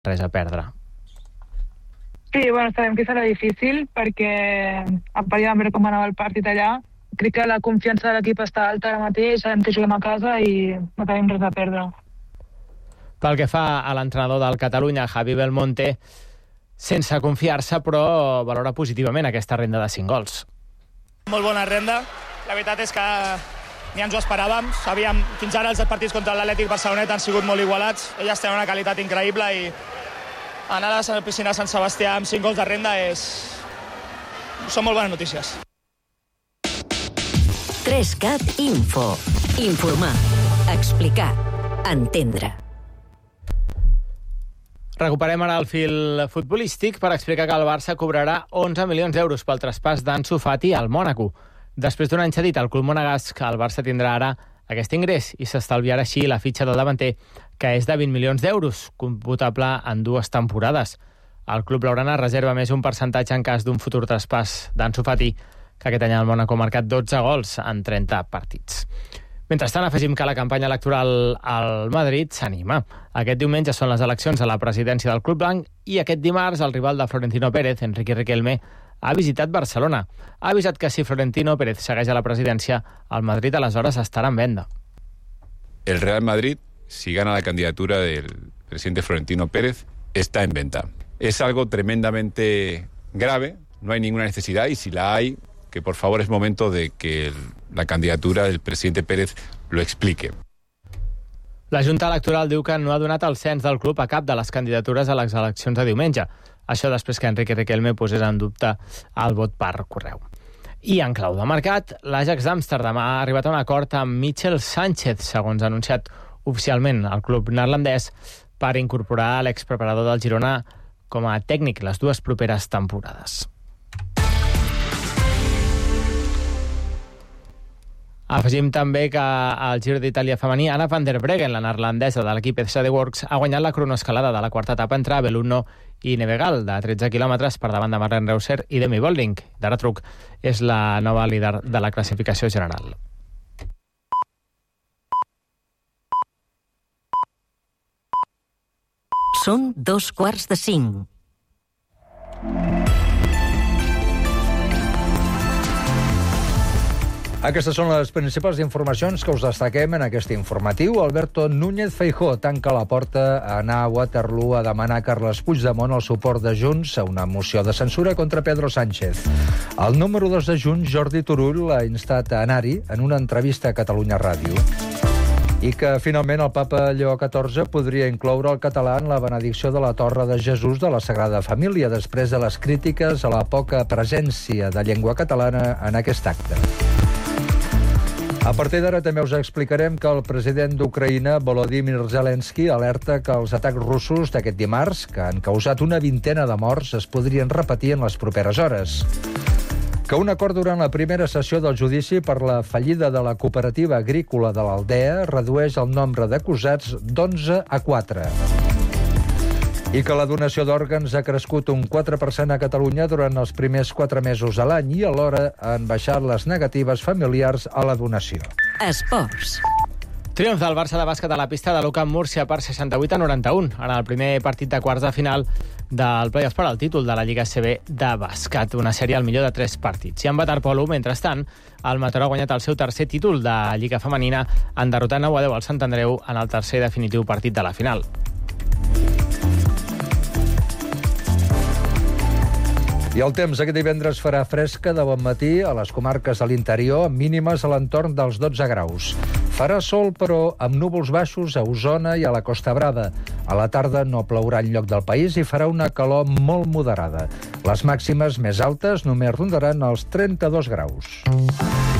res a perdre. Sí, bueno, sabem que serà difícil perquè a part ja vam veure com anava el partit allà. Crec que la confiança de l'equip està alta ara mateix, sabem que juguem a casa i no tenim res a perdre. Pel que fa a l'entrenador del Catalunya, Javi Belmonte, sense confiar-se, però valora positivament aquesta renda de 5 gols. Molt bona renda. La veritat és que ni ens ho esperàvem. Sabíem, fins ara els partits contra l'Atlètic Barcelonet han sigut molt igualats. Elles tenen una qualitat increïble i anar a la piscina de Sant Sebastià amb 5 gols de renda són molt bones notícies. 3CAT Info. Informar, explicar, entendre. Recuperem ara el fil futbolístic per explicar que el Barça cobrarà 11 milions d'euros pel traspàs d'Ansu Fati al Mònaco. Després d'un any cedit al club monegasc, el Barça tindrà ara aquest ingrés i s'estalviarà així la fitxa del davanter, que és de 20 milions d'euros, computable en 2 temporades. El club blaugrana reserva més un percentatge en cas d'un futur traspàs d'Ansu Fati, que aquest any el Mònaco ha marcat 12 gols en 30 partits. Mentrestant, afegim que la campanya electoral al Madrid s'anima. Aquest diumenge són les eleccions a la presidència del club blanc i aquest dimarts el rival de Florentino Pérez, Enrique Riquelme, ha visitat Barcelona. Ha avisat que si Florentino Pérez segueix a la presidència, el Madrid aleshores estarà en venda. El Real Madrid, si gana la candidatura del presidente Florentino Pérez, está en venta. Es algo tremendamente grave, no hay ninguna necesidad y si la hay, que por favor es momento de que la candidatura del presidente Pérez lo explique. La Junta Electoral diu que no ha donat el cens del club a cap de les candidatures a les eleccions de diumenge. Això després que Enrique Riquelme posés en dubte el vot per correu. I en clau de mercat, l'Ajax d'Amsterdam ha arribat a un acord amb Michel Sánchez, segons ha anunciat oficialment el club neerlandès, per incorporar l'expreparador del Girona com a tècnic les 2 properes temporades. Afegim també que al Giro d'Itàlia femení, Anna van der Breggen, la neerlandesa de l'equip SD Works, ha guanyat la cronoescalada de la quarta etapa entre Belluno i Nevegal, de 13 quilòmetres per davant de Marlene Reusser i Demi Vollering. Dara Truc és la nova líder de la classificació general. Són 2:45. Aquestes són les principals informacions que us destaquem en aquest informatiu. Alberto Núñez Feijóo tanca la porta a anar a Waterloo a demanar a Carles Puigdemont el suport de Junts a una moció de censura contra Pedro Sánchez. El número 2 de Junts, Jordi Turull, ha instat a anar-hi en una entrevista a Catalunya Ràdio. I que, finalment, el papa Lleó XIV podria incloure el català en la benedicció de la Torre de Jesús de la Sagrada Família, després de les crítiques a la poca presència de llengua catalana en aquest acte. A partir d'ara també us explicarem que el president d'Ucraïna, Volodymyr Zelensky, alerta que els atacs russos d'aquest dimarts, que han causat una vintena de morts, es podrien repetir en les properes hores. Que un acord durant la primera sessió del judici per la fallida de la cooperativa agrícola de l'Aldea redueix el nombre d'acusats d'11 a 4. I que la donació d'òrgans ha crescut un 4% a Catalunya durant els primers 4 mesos de l'any i alhora han baixat les negatives familiars a la donació. Esports. Triomf del Barça de bàsquet a la pista de l'UCAM Múrcia per 68-91 en el primer partit de quarts de final del play-off per al títol de la Lliga ACB de bàsquet, una sèrie al millor de 3 partits. I en waterpolo, mentrestant, el Mataró ha guanyat el seu tercer títol de Lliga Femenina en derrotar 9-10 al Sant Andreu en el tercer i definitiu partit de la final. I el temps aquest divendres farà fresca de bon matí a les comarques de l'interior, amb mínimes a l'entorn dels 12 graus. Farà sol, però amb núvols baixos a Osona i a la Costa Brava. A la tarda no plourà enlloc del país i farà una calor molt moderada. Les màximes més altes només rondaran els 32 graus.